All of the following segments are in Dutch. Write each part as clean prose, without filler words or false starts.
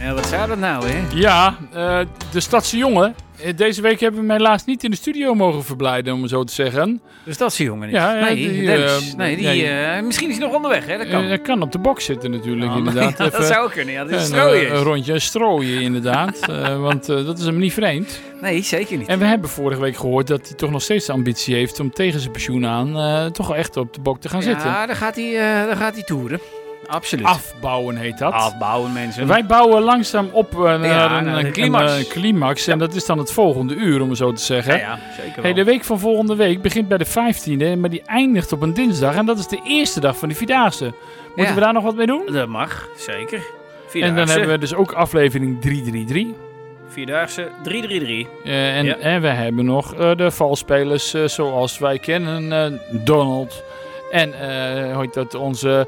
Ja, wat zou dat nou, hè? Ja, de Stadse jongen. Deze week hebben we hem helaas niet in de studio mogen verblijden, om het zo te zeggen. Dus dat is die jongen niet. Ja, nee, Dennis. Misschien is hij nog onderweg, hè? Dat kan. Hij kan op de box zitten natuurlijk, inderdaad. Ja, dat zou ook kunnen, ja. Dat is een rondje strooien, inderdaad. Want dat is hem niet vreemd. Nee, zeker niet. En we hebben vorige week gehoord dat hij toch nog steeds de ambitie heeft om tegen zijn pensioen aan toch wel echt op de bok te gaan zitten. Ja, dan gaat hij toeren. Absoluut. Afbouwen heet dat. Afbouwen, mensen. Wij bouwen langzaam op naar een climax. climax. En dat is dan het volgende uur, om het zo te zeggen. Ja, zeker wel. De week van volgende week begint bij de 15e, maar die eindigt op een dinsdag. En dat is de eerste dag van de Vierdaagse. Moeten we daar nog wat mee doen? Dat mag, zeker. Vierdaagse. En dan hebben we dus ook aflevering 333. Vierdaagse 333. En we hebben nog de valspelers zoals wij kennen. Donald. En hoe heet dat? Onze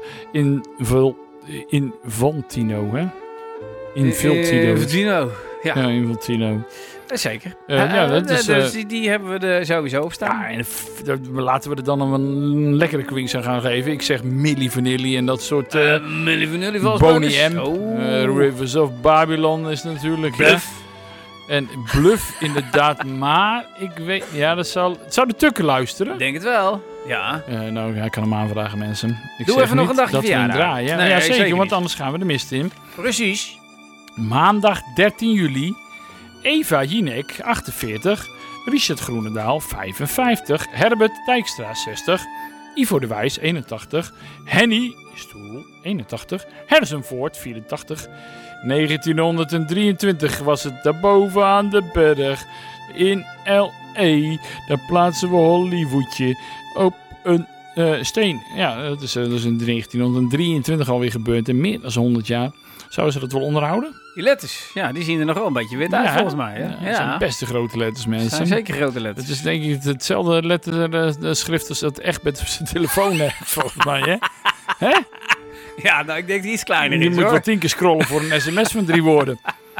Infantino, hè? Infantino. Ja, Infantino. Zeker. Dus die hebben we er sowieso op staan. Ja, en laten we er dan een lekkere quiz aan gaan geven. Ik zeg Milli Vanilli en dat soort... Milli Vanilli was Boney M. Rivers of Babylon is natuurlijk... Bluff. En Bluff inderdaad, maar ik weet... Ja, het zou de Tukker luisteren. Ik denk het wel. Ja. Nou, hij kan hem aanvragen, mensen. Ik Doe zeg even nog een dagje dat we hem verjaardag. draaien. Nee, ja, zeker, want niet. anders gaan we de mist in. Precies. Maandag 13 juli. Eva Jinek, 48. Richard Groenendaal, 55. Herbert Dijkstra, 60. Ivo de Wijs, 81. Henny Stoel, 81. Herzenvoort, 84. 1923 was het daarboven aan de berg. In L.A. Daar plaatsen we Hollywoodje op een steen. Ja, dat is in 1923 alweer gebeurd. En meer dan 100 jaar. Zouden ze dat wel onderhouden? Die letters, ja, die zien er nog wel een beetje wit uit volgens mij. Hè? Ja, dat zijn best de grote letters, mensen. Dat zijn zeker grote letters. Het is denk ik hetzelfde letterschrift als dat Egbert op zijn telefoon heeft, volgens mij, hè? Ja, nou, ik denk die iets kleiner is, Je moet wel 10 keer scrollen voor een sms van 3 woorden.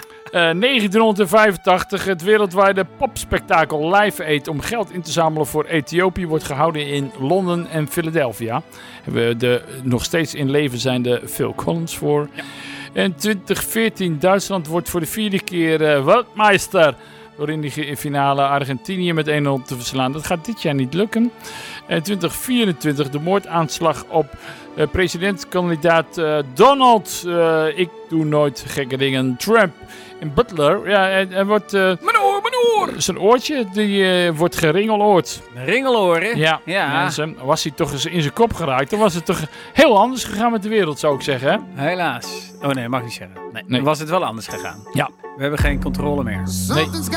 1985, het wereldwijde popspektakel Live Aid om geld in te zamelen voor Ethiopië wordt gehouden in Londen en Philadelphia. Hebben we de nog steeds in leven zijnde Phil Collins voor. Ja. En 2014, Duitsland wordt voor de 4e keer wereldmeester. Door in die finale Argentinië met 1-0 te verslaan. Dat gaat dit jaar niet lukken. En 2024, de moordaanslag op presidentkandidaat Donald. Ik doe nooit gekke dingen. Trump in Butler. Ja, hij wordt... Mijn oor! Zijn oortje, die wordt geringeloord. Een ringeloor, hè? Ja. Mensen, was hij toch eens in zijn kop geraakt, dan was het toch heel anders gegaan met de wereld, zou ik zeggen, hè? Helaas. Oh nee, mag niet zeggen. Nee. Dan was het wel anders gegaan. Ja. We hebben geen controle meer. Nee.